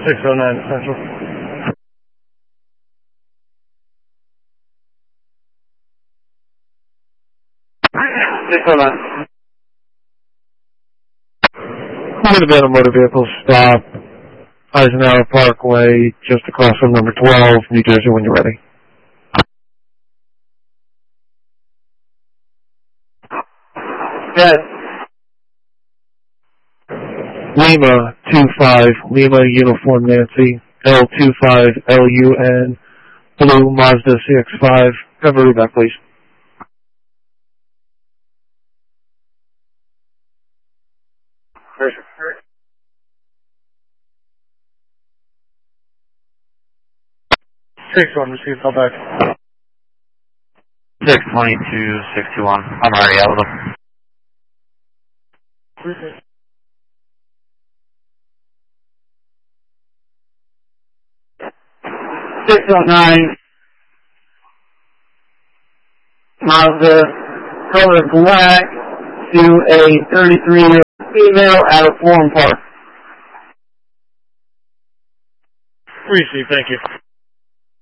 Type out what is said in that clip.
609 Central. 609. Going to be on a motor vehicle stop, Eisenhower Parkway, just across from number 12, New Jersey, when you're ready. Yes. Lima 25, Lima Uniform Nancy, L25 LUN, Blue Mazda CX5. Have a back, please. Perfect. 6-1, receive call back. 622, 621. I'm already out of them. 609. Mazda, color black, to a 33-year-old female at a foreign park. Receive, thank you.